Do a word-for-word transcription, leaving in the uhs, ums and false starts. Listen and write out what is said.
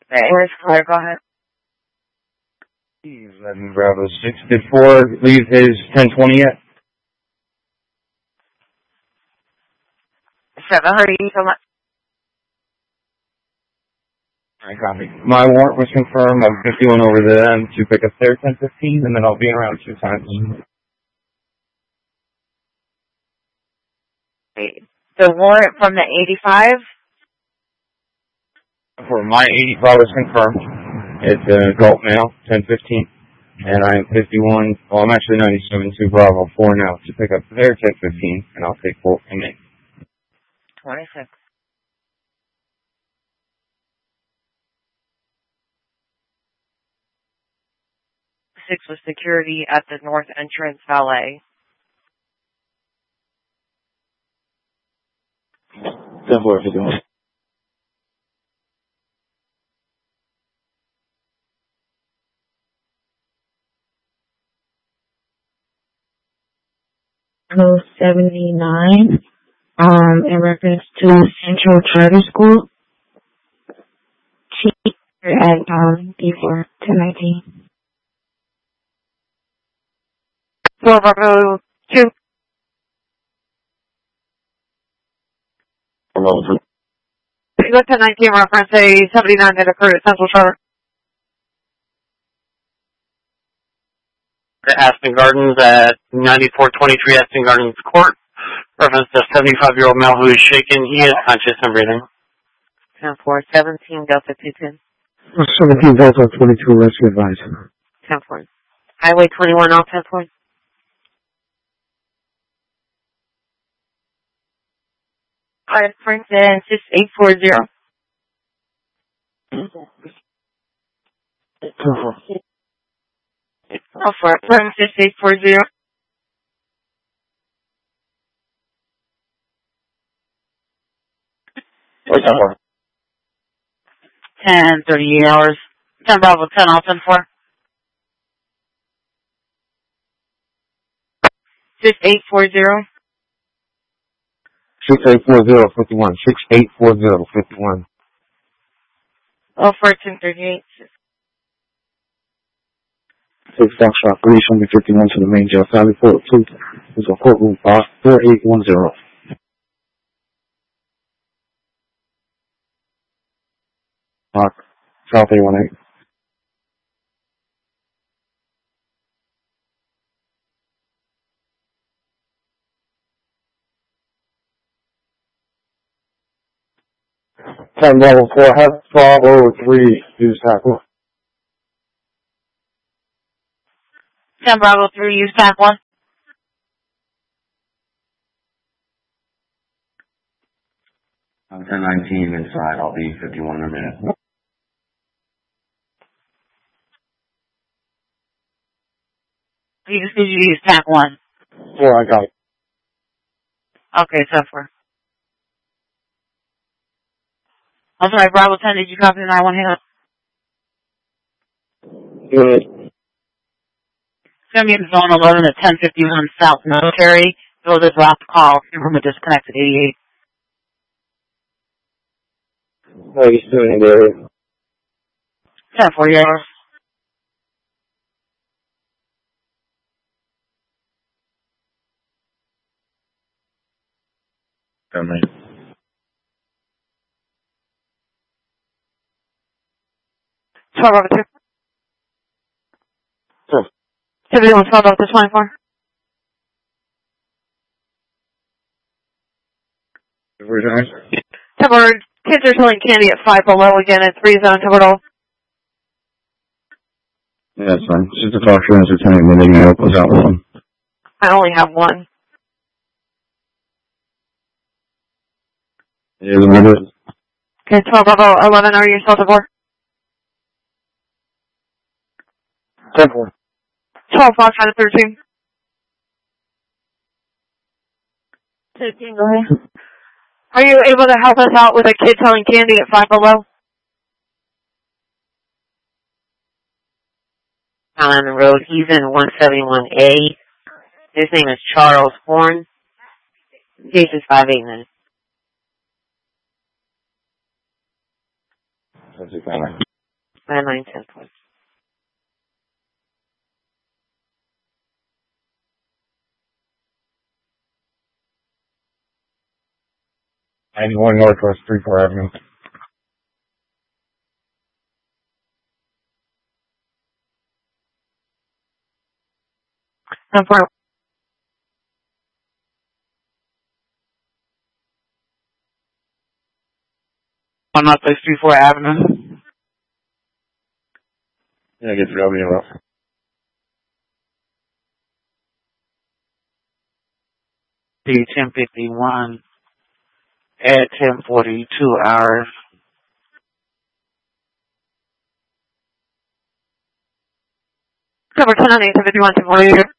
Okay, where's Claire? Go ahead. eleven Bravo six. Did four leave his ten twenty yet? Seven, hurry so much. I copy. My warrant was confirmed. I'm fifty-one over to them to pick up their ten fifteen, and then I'll be around two times. The warrant from the eighty-five? For my eighty-five was confirmed. It's an adult male, ten fifteen. And I'm fifty-one, well, I'm actually ninety-seven to Bravo four now to pick up their ten fifteen, and I'll take four from me. twenty-six. Six was security at the north entrance valet. ten four, fifty-one. Oh, seventy-nine, um, in reference to Central Charter School. Chief at, um, before ten nineteen. four Bravo two. Hello. You go to nineteen reference a seventy-nine that occurred at Central Charter. Aston Gardens at ninety-four twenty-three Aston Gardens Court. Reference to seventy-five-year-old male who is shaken. He is conscious and breathing. ten four, seventeen Delta two ten. seventeen Delta twenty-two, rescue advice. ten four. Highway twenty-one off ten four. Alright, Princeton six eight four zero. Oh, for Princeton six eight four zero. What's that for? ten thirty-eight hours. ten Bravo ten off ten four. six eight four zero. six eight four zero, fifty-one. six eight four zero, fifty-one. Oh, for ten thirty-eight. Six Foxtrot, police on the fifty-one to the main jail. Sally Fort, please. There's a courtroom box four eight one zero. Mark, South eight one eight. ten level four, have twelve over three, use tackle. ten Bravo three, use tack one. I'm ten nineteen inside. I'll be fifty-one in a minute. You just need you to use tack one. Four, I got it. Okay, ten four. I'm sorry, Bravo ten, did you copy the nine one hang up? Good. It's going to be in zone eleven at ten fifty-one South Military. Go to drop call. Room disconnected eighty-eight. How are you doing there? ten forty-eight hours. Come in. twelve over two. Sure. seventy-one twelve over twenty-four. Where's yours? Temper, kids are selling candy at five below again at three zone Temper. Yeah, that's fine. Just a talk to entertainment, and then you help us out with them. I only have one. Yeah, a little bit. Okay, twelve over eleven, are you still Temper? ten four. twelve Fox out of thirteen. thirteen, go ahead. Are you able to help us out with a kid selling candy at five below? On the road, he's in one seventy-one A. His name is Charles Horn. Case is five eight minutes. That's it, nine nine ten, please. ninety-one Northwest three four Avenue. ten four. On Northwest three four Avenue. Yeah, I guess you're over here. D ten fifty-one at ten forty-two hours. Cover ten on eight, ten fifty-one, ten forty-two.